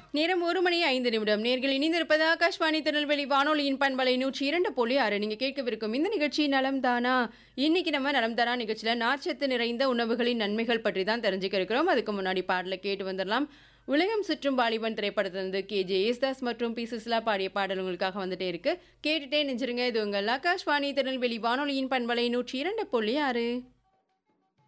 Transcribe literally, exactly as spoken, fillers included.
நேரம் ஒரு மணி ஐந்து நிமிடம். நேர்கள் இணைந்திருப்பது ஆகாஷ்வாணி திருநெல்வேலி வானொலியின் பண்பலை நூற்றி இரண்டு புள்ளி ஆறு. நீங்க கேட்கவிருக்கும் இந்த நிகழ்ச்சி நலம் தானா. இன்னைக்கு நம்ம நலம் தானா நிகழ்ச்சியில நார்ச்சத்து நிறைந்த உணவுகளின் நன்மைகள் பற்றி தான் தெரிஞ்சுக்க இருக்கிறோம். அதுக்கு முன்னாடி பாடலை கேட்டு வந்துடலாம். உலகம் சுற்றும் வாலிபன் திரைப்படத்திலிருந்து கே ஜே யேசுதாஸ் மற்றும் பி சுசிலா பாடிய பாடல் உங்களுக்காக வந்துட்டே இருக்கு. கேட்டுட்டே நெஞ்சிருங்க. இது உங்கள் ஆகாஷ்வாணி திருநெல்வேலி வானொலியின் பண்பலை நூற்றி இரண்டு புள்ளி ஆறு.